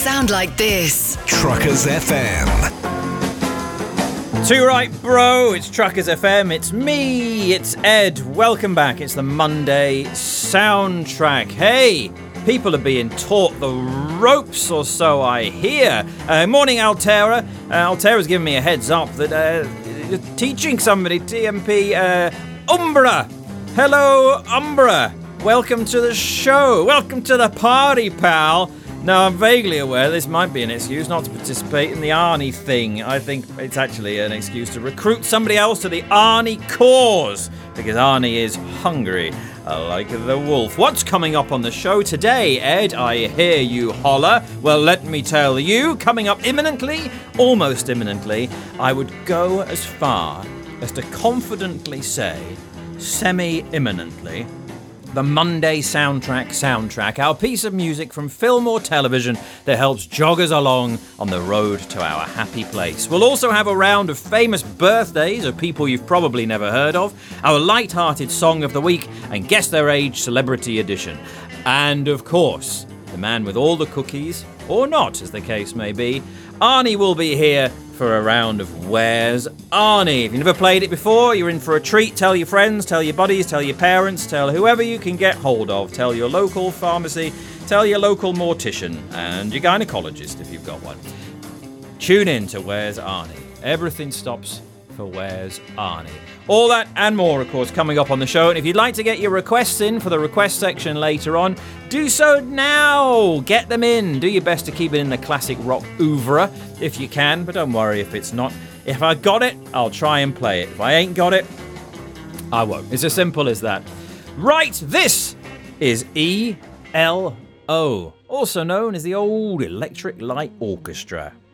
sound like this. Truckers FM. Too right, bro. It's Truckers FM. It's me. It's Ed. Welcome back. It's the Monday soundtrack. Hey, people are being taught the ropes, or so I hear. Morning, Altera. Altera's giving me a heads up that you're teaching somebody TMP. Umbra. Hello, Umbra. Welcome to the show. Welcome to the party, pal. Now, I'm vaguely aware this might be an excuse not to participate in the Arnie thing. I think it's actually an excuse to recruit somebody else to the Arnie cause, because Arnie is hungry, like the wolf. What's coming up on the show today, Ed? I hear you holler. Well, let me tell you, coming up imminently, almost imminently, I would go as far as to confidently say, semi-imminently, the Monday soundtrack, our piece of music from film or television that helps jog us along on the road to our happy place. We'll also have a round of famous birthdays of people you've probably never heard of, our light-hearted song of the week, and guess their age celebrity edition. And of course, the man with all the cookies, or not, as the case may be, Arnie will be here for a round of Where's Arnie? If you've never played it before, you're in for a treat. Tell your friends, tell your buddies, tell your parents, tell whoever you can get hold of. Tell your local pharmacy, tell your local mortician, and your gynecologist if you've got one. Tune in to Where's Arnie. Everything stops for Where's Arnie. All that and more, of course, coming up on the show. And if you'd like to get your requests in for the request section later on, do so now. Get them in. Do your best to keep it in the classic rock oeuvre if you can, but don't worry if it's not. If I got it, I'll try and play it. If I ain't got it, I won't. It's as simple as that. Right, this is ELO, also known as the Old Electric Light Orchestra.